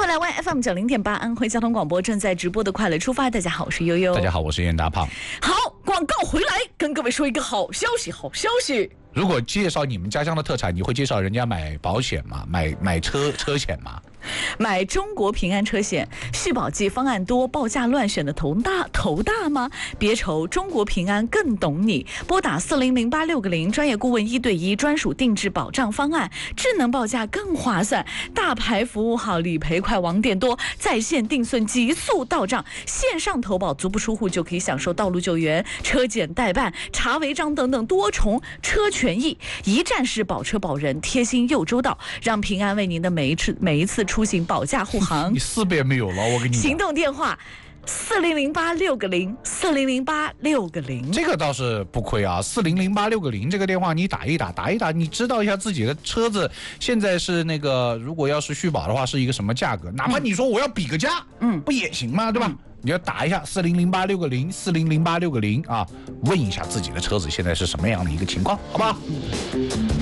来湾 FM90.8安徽交通广播正在直播的快乐出发，大家好，我是悠悠。 大家好，我是袁大胖。 好，广告回来，跟各位说一个好消息，好消息。 如果介绍你们家乡的特产，你会介绍人家买保险吗？买车险吗？ 买中国平安车险，续保季方案多，报价乱，选的头大吗？别愁，中国平安更懂你。拨打400860，专业顾问1对1专属定制保障方案，智能报价更划算。大牌服务好，理赔快，网点多，在线定损，急速到账，线上投保足不出户就可以享受道路救援、车检代办、查违章等等多重车权益，一站式保车保人，贴心又周到，让平安为您的每一次出行保驾护航。 你4遍没有了，我跟你讲。 行动电话400860400860， 这个倒是不亏啊。400860这个电话你打一打，你知道一下自己的车子现在是那个，如果要是续保的话是一个什么价格？哪怕你说我要比个价，不也行吗？对吧？你要打一下400860400860啊，问一下自己的车子现在是什么样的一个情况，好不好？